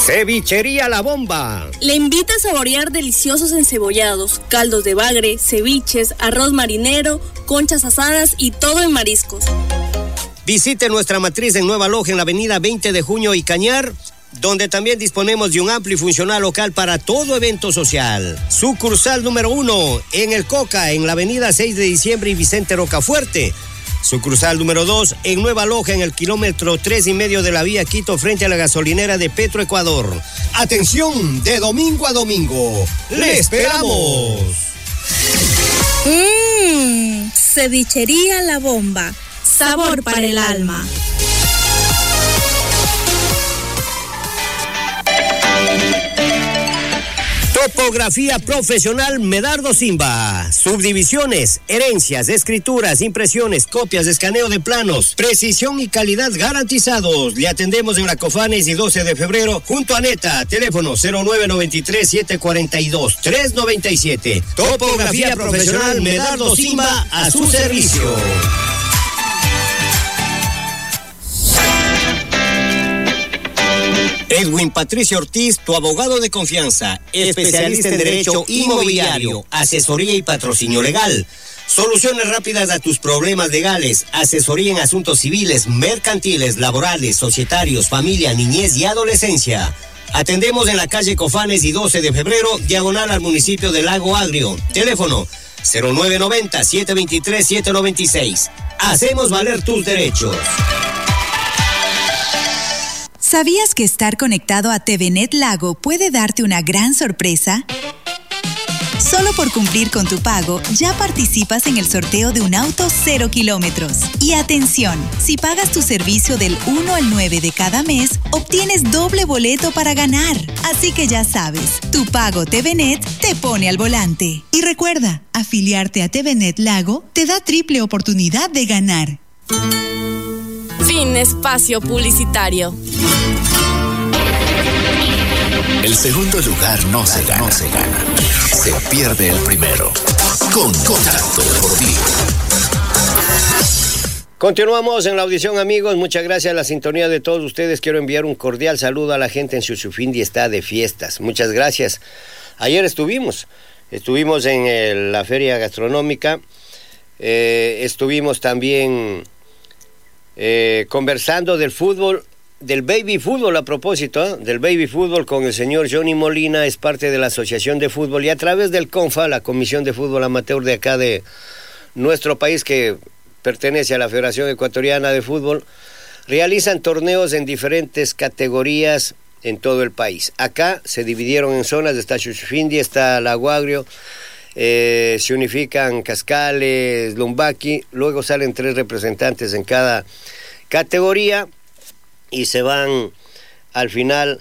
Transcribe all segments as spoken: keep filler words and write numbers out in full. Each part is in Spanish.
Cevichería La Bomba le invita a saborear deliciosos encebollados, caldos de bagre, ceviches, arroz marinero, conchas asadas y todo en mariscos. Visite nuestra matriz en Nueva Loja en la avenida veinte de junio y Cañar, donde también disponemos de un amplio y funcional local para todo evento social. Sucursal número uno en El Coca, en la avenida seis de diciembre y Vicente Rocafuerte. Sucursal número dos en Nueva Loja, en el kilómetro tres y medio de la vía Quito, frente a la gasolinera de Petroecuador. Atención, de domingo a domingo, ¡le esperamos! Mmm, cevichería La Bomba, sabor para el alma. Topografía profesional Medardo Simba. Subdivisiones, herencias, escrituras, impresiones, copias, escaneo de planos, precisión y calidad garantizados. Le atendemos en la Cofanes y doce de febrero junto a Neta. Teléfono cero nueve nueve tres, siete cuatro dos, tres nueve siete. Topografía profesional Medardo Simba, a su servicio. Edwin Patricio Ortiz, tu abogado de confianza, especialista en derecho inmobiliario, asesoría y patrocinio legal. Soluciones rápidas a tus problemas legales, asesoría en asuntos civiles, mercantiles, laborales, societarios, familia, niñez y adolescencia. Atendemos en la calle Cofanes y doce de febrero, diagonal al municipio de Lago Agrio. Teléfono cero nueve nueve cero, siete dos tres, siete nueve seis. Hacemos valer tus derechos. ¿Sabías que estar conectado a TVNet Lago puede darte una gran sorpresa? Solo por cumplir con tu pago, ya participas en el sorteo de un auto cero kilómetros. Y atención, si pagas tu servicio del uno al nueve de cada mes, obtienes doble boleto para ganar. Así que ya sabes, tu pago TVNet te pone al volante. Y recuerda, afiliarte a TVNet Lago te da triple oportunidad de ganar. Fin espacio publicitario. El segundo lugar no se gana, no se gana. Se pierde el primero. Con Contacto Deportivo. Continuamos en la audición, amigos. Muchas gracias a la sintonía de todos ustedes. Quiero enviar un cordial saludo a la gente en Chuchufindi, está de fiestas. Muchas gracias. Ayer estuvimos, estuvimos en el, la feria gastronómica. Eh, estuvimos también eh, conversando del fútbol, del baby fútbol a propósito, ¿eh? del baby fútbol con el señor Johnny Molina, es parte de la Asociación de Fútbol y a través del CONFA, la Comisión de Fútbol Amateur de acá de nuestro país, que pertenece a la Federación Ecuatoriana de Fútbol, realizan torneos en diferentes categorías en todo el país. Acá se dividieron en zonas, está Chuchufindi, está Lago Agrio, eh, se unifican Cascales, Lumbaki, luego salen tres representantes en cada categoría y se van al final,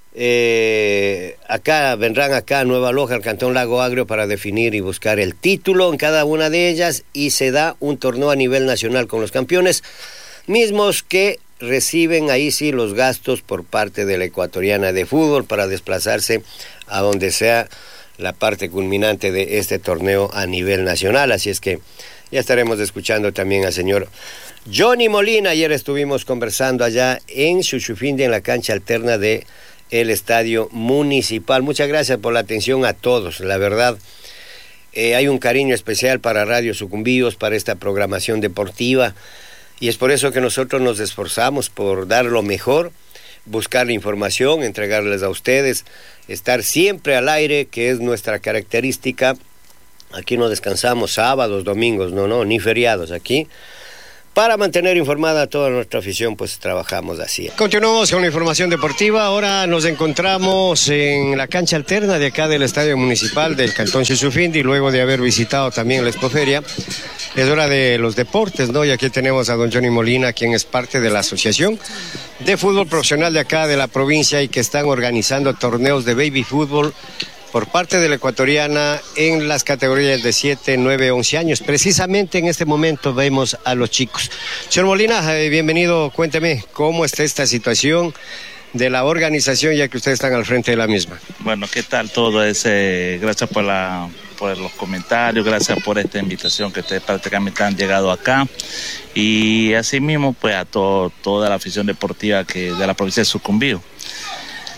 eh, acá vendrán acá a Nueva Loja, al Cantón Lago Agrio, para definir y buscar el título en cada una de ellas, y se da un torneo a nivel nacional con los campeones, mismos que reciben ahí sí los gastos por parte de la Ecuatoriana de Fútbol para desplazarse a donde sea la parte culminante de este torneo a nivel nacional. Así es que ya estaremos escuchando también al señor Johnny Molina. Ayer estuvimos conversando allá en Chuchufindi, en la cancha alterna de el Estadio Municipal. Muchas gracias por la atención a todos. La verdad, eh, hay un cariño especial para Radio Sucumbíos, para esta programación deportiva, y es por eso que nosotros nos esforzamos por dar lo mejor, buscar la información, entregarles a ustedes, estar siempre al aire, que es nuestra característica. Aquí no descansamos sábados, domingos, no, no, ni feriados aquí. Para mantener informada a toda nuestra afición, pues trabajamos así. Continuamos con la información deportiva. Ahora nos encontramos en la cancha alterna de acá del Estadio Municipal del Cantón Chuchufindi, luego de haber visitado también la Expoferia. Es hora de los deportes, ¿no? Y aquí tenemos a don Johnny Molina, quien es parte de la Asociación de Fútbol Profesional de acá de la provincia y que están organizando torneos de baby fútbol por parte de la Ecuatoriana en las categorías de siete, nueve, once años. Precisamente en este momento vemos a los chicos. Señor Molina, eh, bienvenido. Cuénteme cómo está esta situación de la organización, ya que ustedes están al frente de la misma. Bueno, ¿qué tal todo? Ese, gracias por, la, por los comentarios, gracias por esta invitación que ustedes prácticamente han llegado acá. Y asimismo, pues a todo, toda la afición deportiva que de la provincia de Sucumbíos.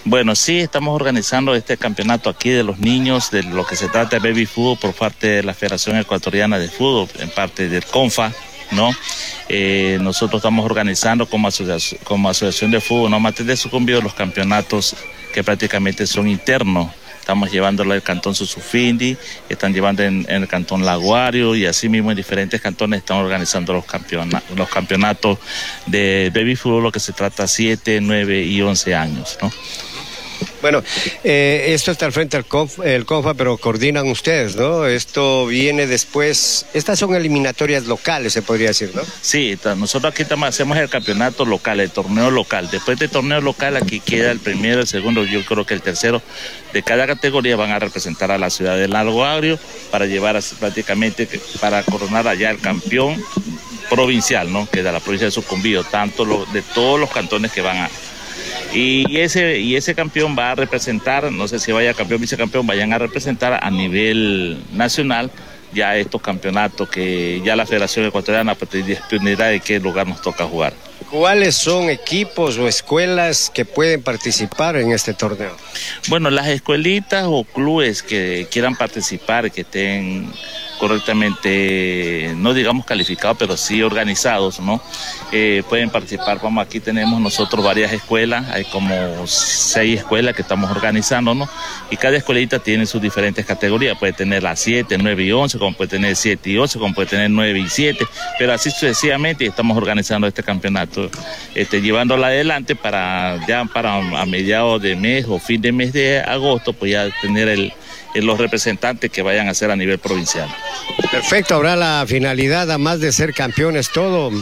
Bueno, sí, estamos organizando este campeonato aquí de los niños, de lo que se trata de baby fútbol por parte de la Federación Ecuatoriana de Fútbol, en parte del CONFA, ¿no? Eh, nosotros estamos organizando como, asocia como asociación de fútbol, no Mater de Sucumbíos, los campeonatos que prácticamente son internos. Estamos llevándolo al cantón Susufindi, están llevando en, en el cantón Laguario y así mismo en diferentes cantones están organizando los, campeona los campeonatos de baby fútbol, lo que se trata siete, nueve y once años, ¿no? Bueno, eh, esto está al frente del Conf, el CONFA, pero coordinan ustedes, ¿no? Esto viene después, estas son eliminatorias locales, se podría decir, ¿no? Sí, nosotros aquí estamos, hacemos el campeonato local, el torneo local. Después del torneo local aquí queda el primero, el segundo, yo creo que el tercero de cada categoría van a representar a la ciudad de Laguario para llevar a, prácticamente, para coronar allá el campeón provincial, ¿no? Que es de la provincia de Sucumbíos, tanto lo, de todos los cantones que van a... Y ese, y ese campeón va a representar, no sé si vaya campeón o vicecampeón, vayan a representar a nivel nacional ya estos campeonatos que ya la Federación Ecuatoriana dependerá de qué lugar nos toca jugar. ¿Cuáles son equipos o escuelas que pueden participar en este torneo? Bueno, las escuelitas o clubes que quieran participar, que estén correctamente, no digamos calificados, pero sí organizados, ¿no? Eh, pueden participar. Vamos, aquí tenemos nosotros varias escuelas, hay como seis escuelas que estamos organizando, ¿no? Y cada escuelita tiene sus diferentes categorías, puede tener las siete, nueve y once, como puede tener siete y ocho, como puede tener nueve y siete, pero así sucesivamente estamos organizando este campeonato, este, llevándolo adelante para ya para a mediados de mes o fin de mes de agosto, pues ya tener el los representantes que vayan a ser a nivel provincial. Perfecto, habrá la finalidad, además de ser campeones, todo,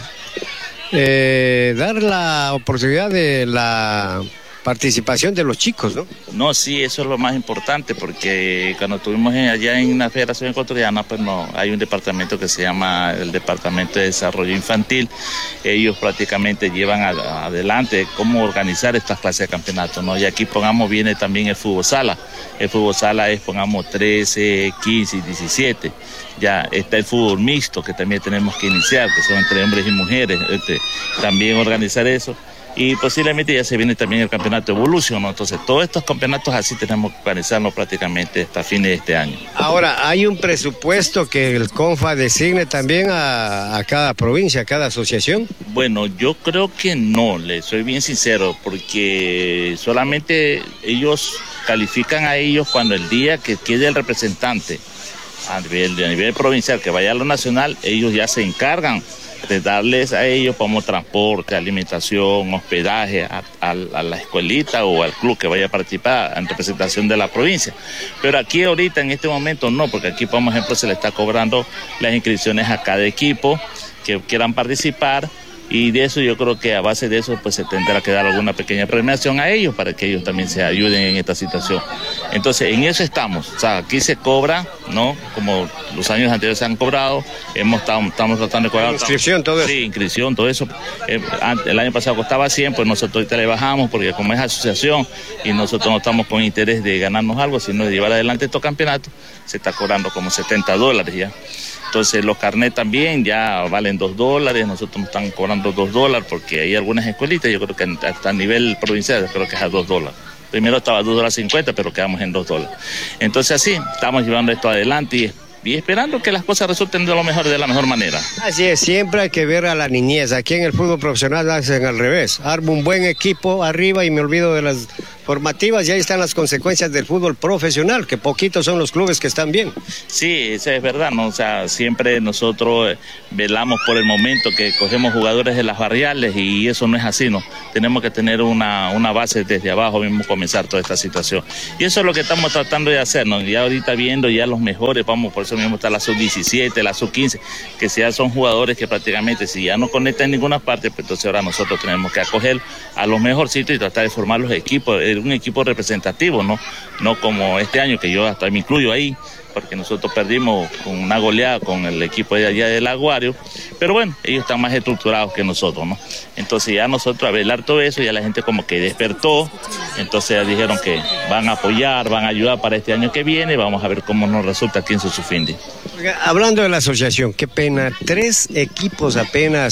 eh, dar la oportunidad de la participación de los chicos, ¿no? No, sí, eso es lo más importante, porque cuando estuvimos en, allá en la Federación Ecuatoriana, pues no, hay un departamento que se llama el Departamento de Desarrollo Infantil. Ellos prácticamente llevan a, a adelante cómo organizar estas clases de campeonatos, ¿no? Y aquí, pongamos, viene también el fútbol sala. El fútbol sala es, pongamos, trece, quince y diecisiete. Ya está el fútbol mixto, que también tenemos que iniciar, que son entre hombres y mujeres, este, también organizar eso. Y posiblemente ya se viene también el campeonato Evolution, ¿no? Entonces, todos estos campeonatos así tenemos que organizarlos prácticamente hasta fines de este año. Ahora, ¿hay un presupuesto que el CONFA designe también a, a cada provincia, a cada asociación? Bueno, yo creo que no, le soy bien sincero, porque solamente ellos califican a ellos cuando el día que quede el representante a nivel, a nivel provincial que vaya a lo nacional, ellos ya se encargan de darles a ellos como transporte, alimentación, hospedaje a, a, a la escuelita o al club que vaya a participar en representación de la provincia. Pero aquí ahorita en este momento no, porque aquí por ejemplo se le está cobrando las inscripciones a cada equipo que quieran participar, y de eso yo creo que a base de eso pues se tendrá que dar alguna pequeña premiación a ellos para que ellos también se ayuden en esta situación. Entonces en eso estamos, o sea, aquí se cobra, ¿no? Como los años anteriores se han cobrado, hemos estado, estamos tratando de cobrar. ¿Inscripción, todo eso? Sí, inscripción, todo eso. Eh, el año pasado costaba cien, pues nosotros ahorita le bajamos porque como es asociación y nosotros no estamos con interés de ganarnos algo, sino de llevar adelante estos campeonatos, se está cobrando como setenta dólares ya. Entonces los carnets también ya valen dos dólares, nosotros nos están cobrando dos dólares porque hay algunas escuelitas, yo creo que hasta a nivel provincial creo que es a dos dólares. Primero estaba a dos dólares cincuenta, pero quedamos en dos dólares. Entonces así, estamos llevando esto adelante y, y esperando que las cosas resulten de lo mejor, de la mejor manera. Así es, siempre hay que ver a la niñez. Aquí en el fútbol profesional hacen al revés. Armo un buen equipo arriba y me olvido de las formativas, y ahí están las consecuencias del fútbol profesional, que poquitos son los clubes que están bien. Sí, eso es verdad, ¿no? O sea, siempre nosotros velamos por el momento que cogemos jugadores de las barriales y eso no es así, ¿no? Tenemos que tener una, una base desde abajo mismo, comenzar toda esta situación. Y eso es lo que estamos tratando de hacer, ¿no? Ya ahorita viendo ya los mejores, vamos, por eso mismo está la sub diecisiete, la sub quince, que ya son jugadores que prácticamente si ya no conectan en ninguna parte, pues entonces ahora nosotros tenemos que acoger a los mejorcitos y tratar de formar los equipos, un equipo representativo, ¿no? No como este año que yo hasta me incluyo ahí, porque nosotros perdimos con una goleada con el equipo de allá del Aguario, pero bueno, ellos están más estructurados que nosotros, ¿no? Entonces ya nosotros a velar todo eso, ya la gente como que despertó, entonces ya dijeron que van a apoyar, van a ayudar para este año que viene, vamos a ver cómo nos resulta aquí en Susufindi. Hablando de la asociación, qué pena, tres equipos apenas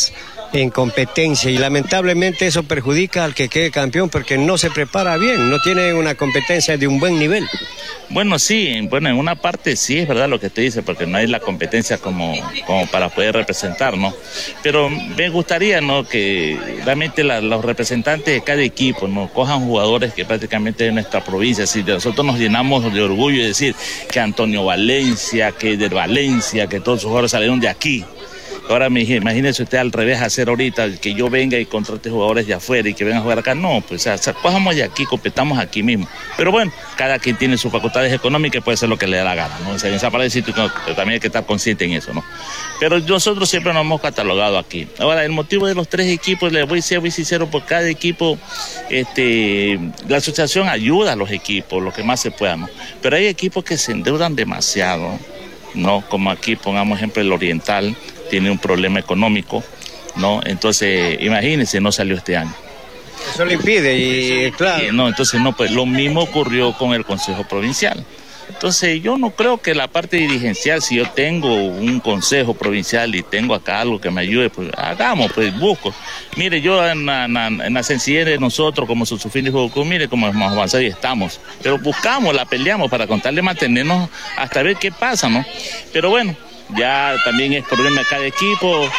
en competencia y lamentablemente eso perjudica al que quede campeón porque no se prepara bien, no tiene una competencia de un buen nivel. Bueno, sí, bueno, en una parte sí es verdad lo que te dice, porque no hay la competencia como, como para poder representar, ¿no? Pero me gustaría, ¿no?, que realmente la, los representantes de cada equipo, ¿no?, cojan jugadores que prácticamente de nuestra provincia. Si nosotros nos llenamos de orgullo de decir que Antonio Valencia, que de Valencia, que todos sus jugadores salieron de aquí. Ahora imagínese usted al revés hacer ahorita, que yo venga y contrate jugadores de afuera y que vengan a jugar acá. No, pues o sea, cojamos de aquí, competamos aquí mismo. Pero bueno, cada quien tiene sus facultades económicas y puede hacer lo que le da la gana, ¿no? O sea, en esa parte también hay que estar consciente en eso, ¿no? Pero nosotros siempre nos hemos catalogado aquí. Ahora, el motivo de los tres equipos, les voy a ser muy sincero, por cada equipo, este, la asociación ayuda a los equipos, lo que más se pueda, ¿no? Pero hay equipos que se endeudan demasiado, ¿no? Como aquí, pongamos ejemplo, el Oriental, tiene un problema económico, ¿no? Entonces, imagínense, no salió este año. Eso le impide y claro. Y, no, entonces no, pues lo mismo ocurrió con el Consejo Provincial. Entonces, yo no creo que la parte dirigencial, si yo tengo un consejo provincial y tengo acá algo que me ayude, pues hagamos, pues busco. Mire, yo en la, en la, en la sencillez de nosotros, como Susufindi Fútbol Club, mire cómo hemos avanzado y estamos. Pero buscamos, la peleamos para contarle, mantenernos hasta ver qué pasa, ¿no? Pero bueno, ya también es problema de cada equipo,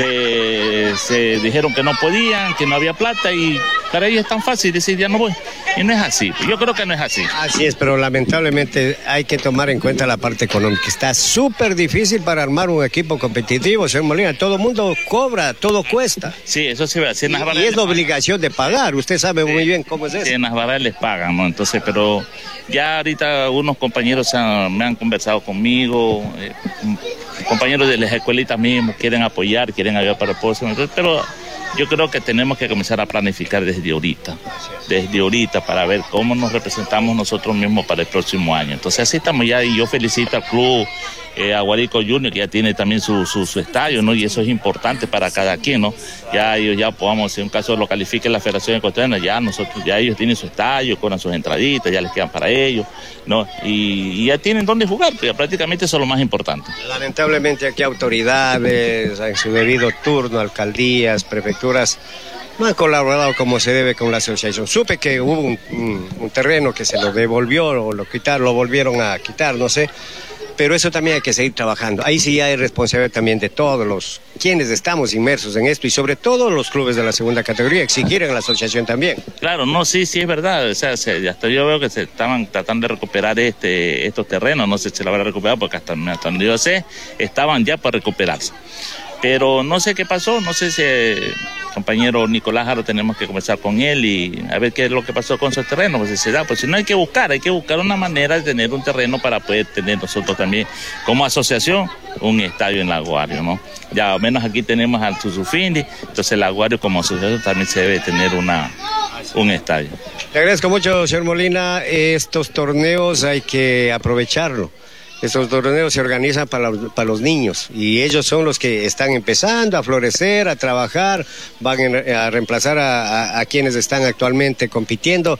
se, se dijeron que no podían, que no había plata y para ellos es tan fácil decir ya no voy. Y no es así, yo creo que no es así. Así es, pero lamentablemente hay que tomar en cuenta la parte económica. Está súper difícil para armar un equipo competitivo, señor Molina. Todo el mundo cobra, todo cuesta. Sí, eso sí, sí, en las y, y es la obligación de pagar, usted sabe sí, muy bien cómo es eso. Sí, en las barras les pagan, ¿no? Entonces, pero ya ahorita unos compañeros han, me han conversado conmigo, eh, compañeros de las escuelitas mismos quieren apoyar, quieren ayudar para el próximo, pero yo creo que tenemos que comenzar a planificar desde ahorita, desde ahorita para ver cómo nos representamos nosotros mismos para el próximo año. Entonces así estamos ya y yo felicito al club, eh, a Guarico Junior, que ya tiene también su, su, su estadio, ¿no? Y eso es importante para cada quien, ¿no? Ya ellos ya podamos, si en un caso lo califique la Federación Ecuatoriana, ya nosotros, ya ellos tienen su estadio, cobran sus entraditas, ya les quedan para ellos, ¿no? Y, y ya tienen dónde jugar, porque prácticamente eso es lo más importante. Lamentablemente aquí autoridades, en su debido turno, alcaldías, prefecturas, no han colaborado como se debe con la asociación. Supe que hubo un, un, un terreno que se lo devolvió o lo quitaron, lo volvieron a quitar, no sé. Pero eso también hay que seguir trabajando. Ahí sí hay responsabilidad también de todos los quienes estamos inmersos en esto y sobre todo los clubes de la segunda categoría, exigir en la asociación también. Claro, no, sí, sí es verdad. O sea, se, hasta yo veo que se estaban tratando de recuperar este, estos terrenos, no sé si se lo habrá recuperado porque hasta, hasta donde yo sé, estaban ya para recuperarse. Pero no sé qué pasó, no sé si el compañero Nicolás Jaro tenemos que conversar con él y a ver qué es lo que pasó con esos terrenos, pues si se da, pues si no hay que buscar, hay que buscar una manera de tener un terreno para poder tener nosotros también como asociación un estadio en Laguario, ¿no? Ya al menos aquí tenemos al Susufindi, entonces Laguario como asociación también se debe tener una, un estadio. Le agradezco mucho, señor Molina, estos torneos hay que aprovecharlo. Estos torneos se organizan para los, para los niños y ellos son los que están empezando a florecer, a trabajar, van a reemplazar a, a, a quienes están actualmente compitiendo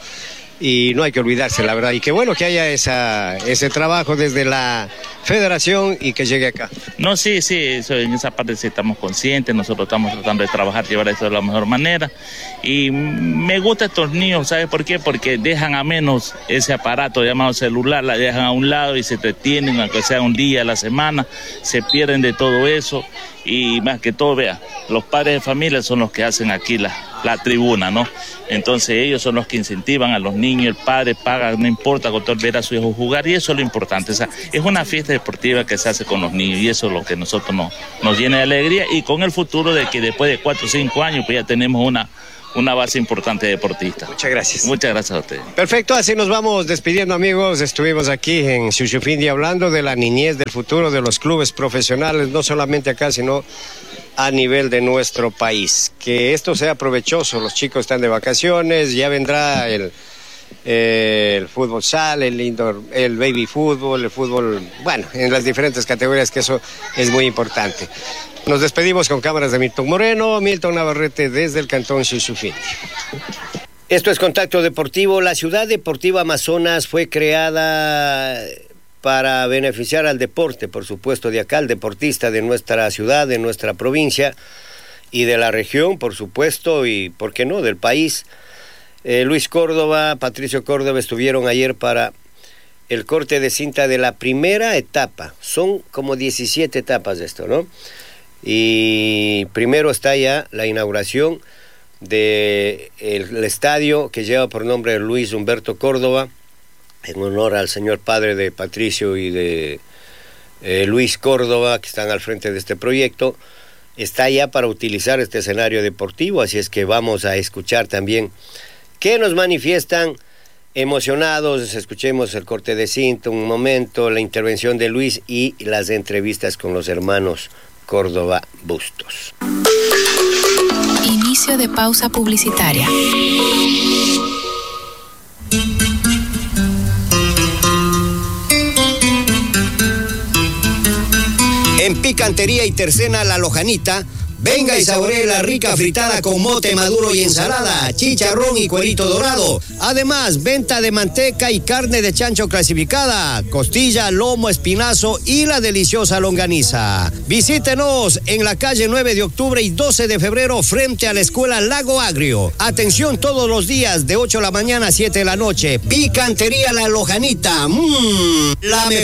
y no hay que olvidarse, la verdad. Y qué bueno que haya esa, ese trabajo desde la federación y que llegue acá. No, sí, sí, eso, en esa parte sí estamos conscientes, nosotros estamos tratando de trabajar, llevar esto de la mejor manera. Y me gustan estos niños, ¿sabes por qué? Porque dejan a menos ese aparato llamado celular, la dejan a un lado y se entretienen, aunque sea un día a la semana, se pierden de todo eso. Y más que todo, vea, los padres de familia son los que hacen aquí la, la tribuna, ¿no? Entonces ellos son los que incentivan a los niños, el padre paga, no importa, con todo ver a su hijo jugar, y eso es lo importante. O sea, es una fiesta deportiva que se hace con los niños y eso es lo que nosotros nos, nos llena de alegría y con el futuro de que después de cuatro o cinco años pues ya tenemos una, una base importante de deportistas. Muchas gracias. Muchas gracias a ustedes. Perfecto, así nos vamos despidiendo, amigos. Estuvimos aquí en Susufindi hablando de la niñez, del futuro de los clubes profesionales, no solamente acá, sino a nivel de nuestro país. Que esto sea provechoso, los chicos están de vacaciones, ya vendrá el, eh, el fútbol sala, el indoor, el baby fútbol, el fútbol, bueno, en las diferentes categorías, que eso es muy importante. Nos despedimos con cámaras de Milton Moreno, Milton Navarrete desde el Cantón Susufindi. Esto es Contacto Deportivo. La Ciudad Deportiva Amazonas fue creada para beneficiar al deporte, por supuesto, de acá, al deportista de nuestra ciudad, de nuestra provincia, y de la región, por supuesto, y por qué no, del país. Eh, Luis Córdoba, Patricio Córdoba estuvieron ayer para el corte de cinta de la primera etapa. Son como diecisiete etapas de esto, ¿no? Y primero está ya la inauguración del el estadio que lleva por nombre Luis Humberto Córdoba, en honor al señor padre de Patricio y de eh, Luis Córdoba, que están al frente de este proyecto. Está ya para utilizar este escenario deportivo, así es que vamos a escuchar también qué nos manifiestan emocionados. Escuchemos el corte de cinta, un momento, la intervención de Luis y las entrevistas con los hermanos Córdoba Bustos. Inicio de pausa publicitaria. En Picantería y Tercena La Lojanita, venga y saboree la rica fritada con mote maduro y ensalada, chicharrón y cuerito dorado. Además, venta de manteca y carne de chancho clasificada, costilla, lomo, espinazo y la deliciosa longaniza. Visítenos en la calle nueve de octubre y doce de febrero frente a la escuela Lago Agrio. Atención todos los días de ocho de la mañana a siete de la noche. Picantería La Lojanita. Mmm, la mejor.